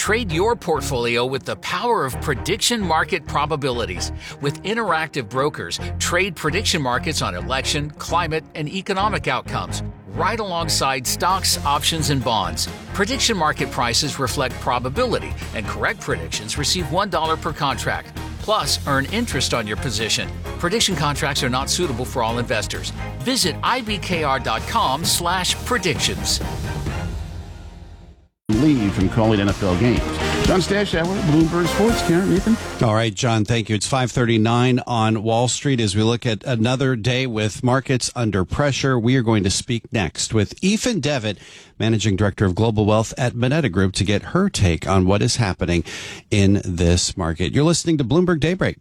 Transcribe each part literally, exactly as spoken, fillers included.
Trade your portfolio with the power of prediction market probabilities. With Interactive Brokers, trade prediction markets on election, climate, and economic outcomes, right alongside stocks, options, and bonds. Prediction market prices reflect probability, and correct predictions receive one dollar per contract. Plus, earn interest on your position. Prediction contracts are not suitable for all investors. Visit ibkr.com slash predictions. Leave from calling N F L games. John Stashower, Bloomberg Sports. Karen, Ethan. All right, John, thank you. It's five thirty-nine on Wall Street as we look at another day with markets under pressure. We are going to speak next with Ethan Devitt, Managing Director of Global Wealth at Moneta Group, to get her take on what is happening in this market. You're listening to Bloomberg Daybreak.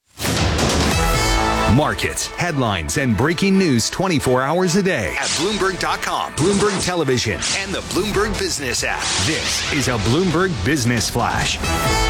Markets, headlines, and breaking news twenty-four hours a day at Bloomberg dot com, Bloomberg Television, and the Bloomberg Business app. This is a Bloomberg Business Flash.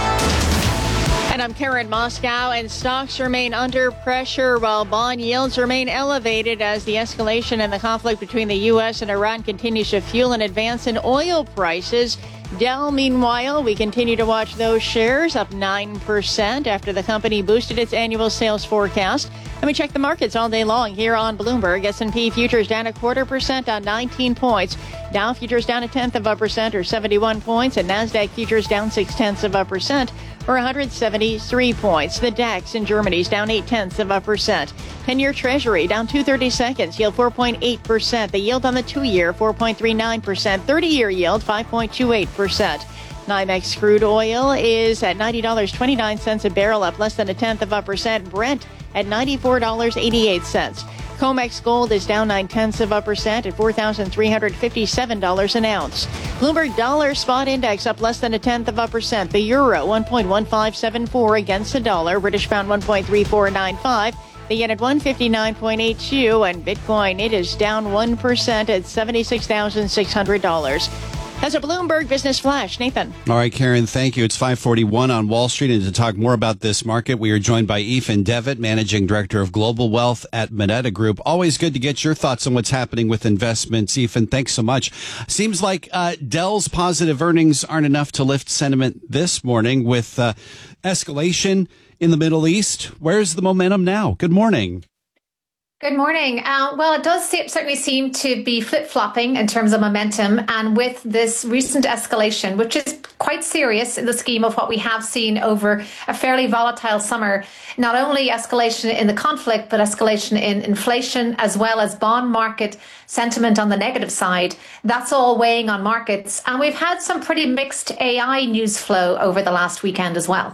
And I'm Karen Moscow, and stocks remain under pressure while bond yields remain elevated as the escalation in the conflict between the U S and Iran continues to fuel an advance in oil prices. Dow, meanwhile, we continue to watch those shares up nine percent after the company boosted its annual sales forecast. And we check the markets all day long here on Bloomberg. S and P futures down a quarter percent on nineteen points. Dow futures down a tenth of a percent or seventy-one points. And NASDAQ futures down six tenths of a percent or one hundred seventy-three points. The DAX in Germany is down eight tenths of a percent. ten-year Treasury down two thirty-seconds, yield four point eight percent. The yield on the two-year, four point three nine percent. thirty-year yield, five point two eight percent. NYMEX crude oil is at ninety dollars and twenty-nine cents a barrel, up less than a tenth of a percent. Brent at ninety-four dollars and eighty-eight cents. COMEX gold is down nine tenths of a percent at four thousand three hundred fifty-seven dollars an ounce. Bloomberg dollar spot index up less than a tenth of a percent. The euro one point one five seven four against the dollar. British pound one point three four nine five. The yen at one fifty-nine point eight two, and Bitcoin, it is down one percent at seventy-six thousand six hundred dollars. That's a Bloomberg Business Flash. Nathan. All right, Karen, thank you. It's five forty-one on Wall Street, and to talk more about this market, we are joined by Ethan Devitt, Managing Director of Global Wealth at Moneta Group. Always good to get your thoughts on what's happening with investments. Ethan, thanks so much. Seems like uh, Dell's positive earnings aren't enough to lift sentiment this morning with uh, escalation in the Middle East. Where's the momentum now? Good morning. Good morning. Uh, well, it does se- certainly seem to be flip-flopping in terms of momentum. And with this recent escalation, which is quite serious in the scheme of what we have seen over a fairly volatile summer, not only escalation in the conflict, but escalation in inflation, as well as bond market sentiment on the negative side, that's all weighing on markets. And we've had some pretty mixed A I news flow over the last weekend as well.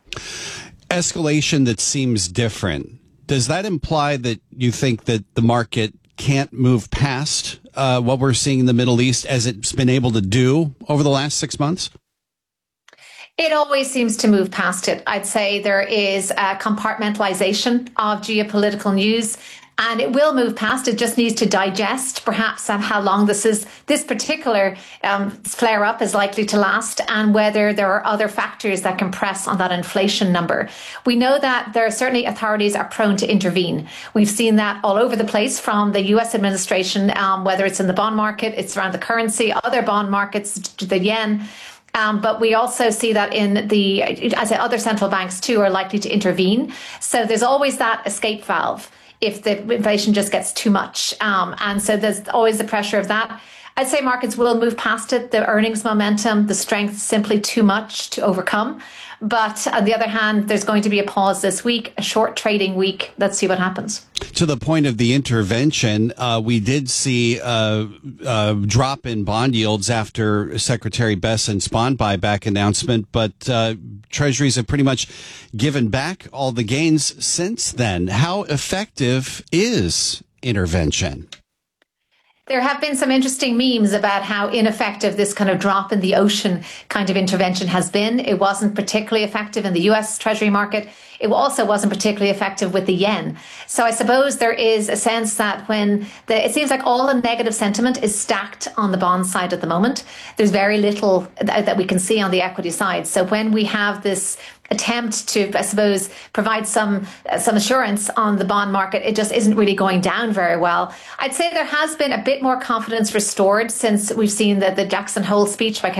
Escalation that seems different. Does that imply that you think that the market can't move past uh, what we're seeing in the Middle East as it's been able to do over the last six months? It always seems to move past it. I'd say there is a compartmentalization of geopolitical news, and it will move past. It just needs to digest perhaps on how long this is, this particular um, flare up is likely to last, and whether there are other factors that can press on that inflation number. We know that there are certainly authorities are prone to intervene. We've seen that all over the place from the U S administration, um, whether it's in the bond market, it's around the currency, other bond markets, the yen. Um, but we also see that in the, as other central banks too are likely to intervene. So there's always that escape valve if the inflation just gets too much. Um, and so there's always the pressure of that. I'd say markets will move past it. The earnings momentum, the strength is simply too much to overcome. But on the other hand, there's going to be a pause this week, a short trading week. Let's see what happens. To the point of the intervention, uh, we did see a, a drop in bond yields after Secretary Bessent's bond buyback announcement, but uh, treasuries have pretty much given back all the gains since then. How effective is intervention? There have been some interesting memes about how ineffective this kind of drop in the ocean kind of intervention has been. It wasn't particularly effective in the U S Treasury market. It also wasn't particularly effective with the yen. So I suppose there is a sense that when the, it seems like all the negative sentiment is stacked on the bond side at the moment, there's very little that, that we can see on the equity side. So when we have this attempt to, I suppose, provide some uh, some assurance on the bond market, it just isn't really going down very well. I'd say there has been a bit more confidence restored since we've seen the, the Jackson Hole speech by